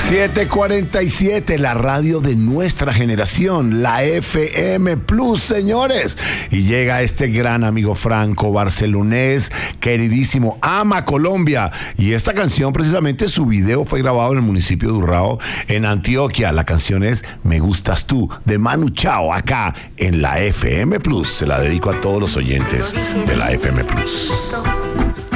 7:47, la radio de nuestra generación, la FM Plus, señores. Y llega este gran amigo franco barcelonés, queridísimo, ama Colombia. Y esta canción, precisamente, su video fue grabado en el municipio de Urrao, en Antioquia. La canción es Me Gustas Tú, de Manu Chao, acá en la FM Plus. Se la dedico a todos los oyentes de la FM Plus.